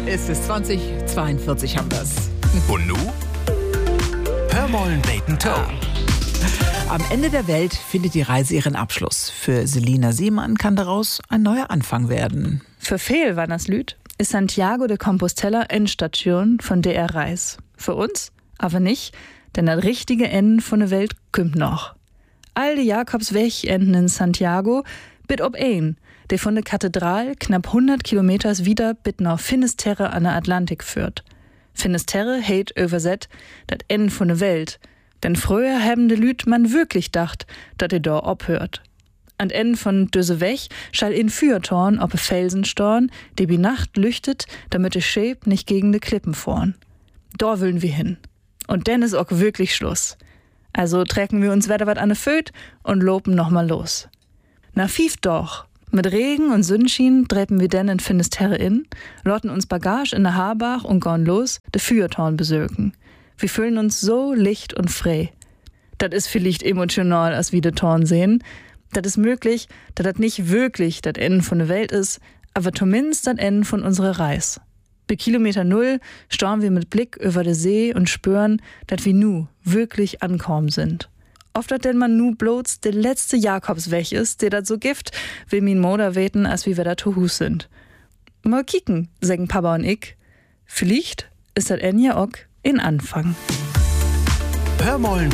Es ist 2042 haben wir's. Und nu? Hör mollen beten Toe. Am Ende der Welt findet die Reise ihren Abschluss. Für Selina Siemann kann daraus ein neuer Anfang werden. Für viel war das Lüd, ist Santiago de Compostela Endstation von der er reist. Für uns aber nicht, denn das richtige Ende von der Welt kommt noch. All die Jakobsweg enden in Santiago, bit ob ein, der von der Kathedral knapp 100 Kilometers wieder bit nach Finisterre an der Atlantik führt. Finisterre heit überset dat Ende von der Welt, denn früher haben de Lüd man wirklich dacht, dat er da abhört. An Ende von düse Weg schall in Fürtorn ob Felsen storn, der bi Nacht lüchtet, damit de Schäb nicht gegen de Klippen fahren. Da wollen wir hin. Und denn ist auch wirklich Schluss. Also trecken wir uns wieder wat an de Föt und lopen noch mal los. Na fief doch. Mit Regen und Sonnenschein dreppen wir denn in Finisterre in, lotten uns Bagage in der Haarbach und gehen los, de Fürtorn besöken. Wir fühlen uns so licht und frei. Das ist vielleicht emotional, als wir de Torn sehen. Das ist möglich, dass das nicht wirklich das Ende von der Welt ist, aber zumindest das Ende von unserer Reise. Bei Kilometer 0 starren wir mit Blick über den See und spüren, dass wir nu wirklich ankommen sind. Oft hat denn man nu bloß der letzte Jakobsweg ist, der dat so gift, will min Moder weten, als wie wir da zu Hus sind. Mal kicken, sagen Papa und ich. Vielleicht ist das Ende ja auch in Anfang. Hör mollen